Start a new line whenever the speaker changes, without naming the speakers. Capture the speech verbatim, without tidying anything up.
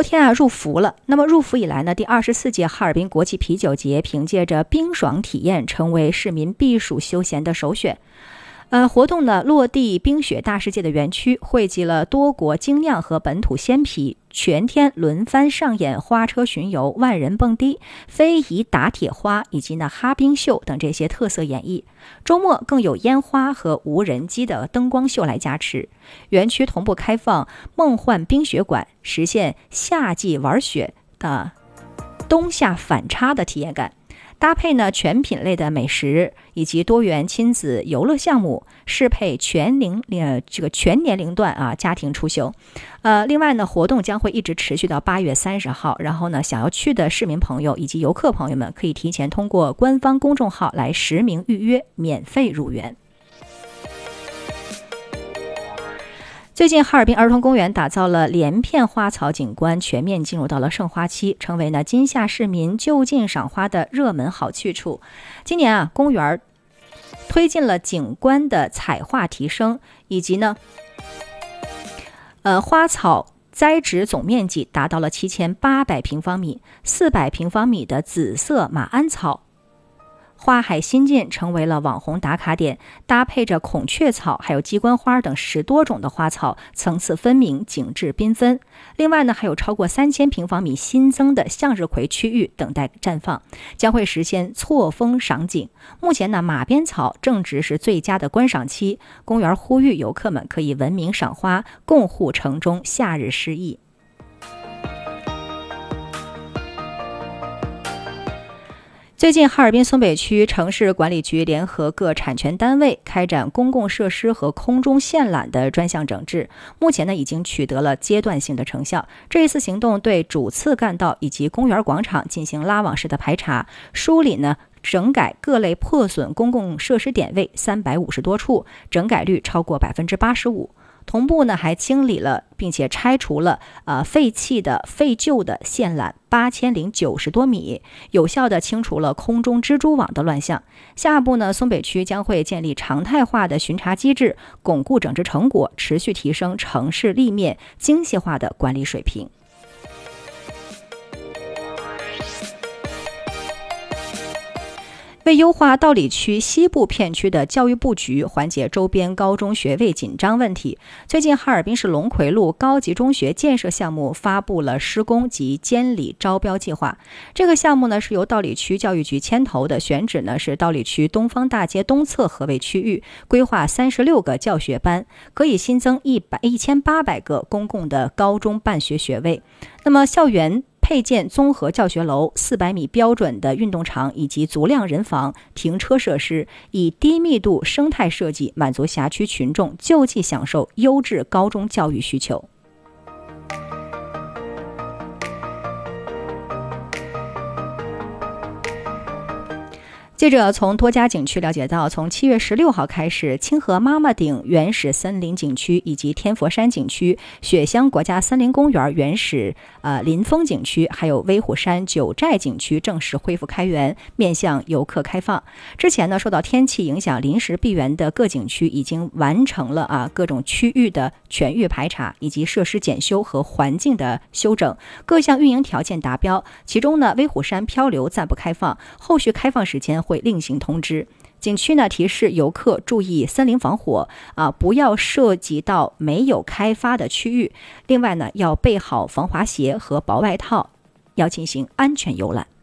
天啊入伏了。那么入伏以来呢，第二十四届哈尔滨国际啤酒节凭借着冰爽体验，成为市民避暑休闲的首选。呃，活动呢落地冰雪大世界的园区，汇集了多国精酿和本土鲜啤，全天轮番上演花车巡游、万人蹦迪、非遗打铁花以及呢哈冰秀等这些特色演绎。周末更有烟花和无人机的灯光秀来加持。园区同步开放梦幻冰雪馆，实现夏季玩雪的冬夏反差的体验感。搭配呢全品类的美食以及多元亲子游乐项目，适配全龄呃这个全年龄段啊家庭出行。呃，另外呢，活动将会一直持续到八月三十号。然后呢，想要去的市民朋友以及游客朋友们，可以提前通过官方公众号来实名预约，免费入园。最近哈尔滨儿童公园打造了连片花草景观，全面进入到了盛花期，成为呢今夏市民就近赏花的热门好去处。今年啊，公园推进了景观的彩画提升，以及呢，呃花草栽植总面积达到了七千八百平方米，四百平方米的紫色马鞍草。花海新进成为了网红打卡点，搭配着孔雀草还有鸡冠花等十多种的花草，层次分明，景致缤纷。另外呢，还有超过三千平方米新增的向日葵区域等待绽放，将会实现错峰赏景。目前呢，马鞭草正值是最佳的观赏期，公园呼吁游客们可以文明赏花，共护城中夏日诗意。最近，哈尔滨松北区城市管理局联合各产权单位开展公共设施和空中线缆的专项整治，目前呢已经取得了阶段性的成效。这一次行动对主次干道以及公园广场进行拉网式的排查，梳理呢整改各类破损公共设施点位三百五十多处，整改率超过百分之八十五。同步呢，还清理了并且拆除了呃废弃的废旧的线缆八千零九十多米，有效的清除了空中蜘蛛网的乱象。下一步呢，松北区将会建立常态化的巡查机制，巩固整治成果，持续提升城市立面精细化的管理水平。为优化道里区西部片区的教育布局，缓解周边高中学位紧张问题，最近哈尔滨市龙葵路高级中学建设项目发布了施工及监理招标计划。这个项目呢是由道里区教育局牵头的，选址呢是道里区东方大街东侧合位区域，规划三十六个教学班，可以新增一百一千八百个公共的高中办学学位。那么校园配建综合教学楼、四百米标准的运动场以及足量人防、停车设施，以低密度生态设计满足辖区群众就近享受优质高中教育需求。记者从多家景区了解到，从七月十六号开始，清河妈妈顶原始森林景区以及天佛山景区、雪乡国家森林公园原始呃林峰景区，还有威虎山九寨景区正式恢复开园，面向游客开放。之前呢，受到天气影响临时闭园的各景区已经完成了啊各种区域的全域排查以及设施检修和环境的修整，各项运营条件达标。其中呢，威虎山漂流暂不开放，后续开放时间会另行通知。景区呢提示游客注意森林防火啊，不要涉及到没有开发的区域。另外呢，要备好防滑鞋和薄外套，要进行安全游览。